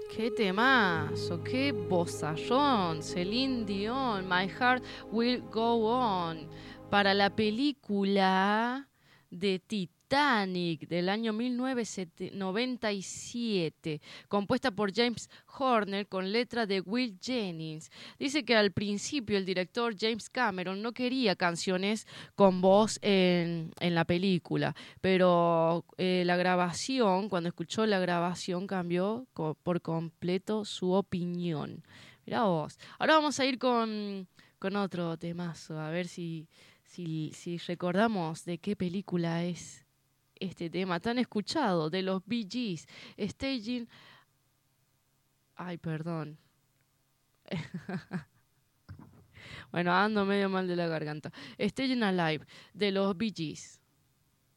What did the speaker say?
Qué temazo, qué bozarrón. Celine Dion, My Heart Will Go On. Para la película de Titanic del año 1997, compuesta por James Horner con letra de Will Jennings. Dice que al principio el director James Cameron no quería canciones con voz en la película, pero la grabación, cuando escuchó la grabación, cambió por completo su opinión. Mirá vos. Ahora vamos a ir con otro temazo, a ver si recordamos de qué película es este tema tan escuchado, de los Bee Gees, Staging... Ay, perdón. Bueno, ando medio mal de la garganta. Staging Alive, de los Bee Gees.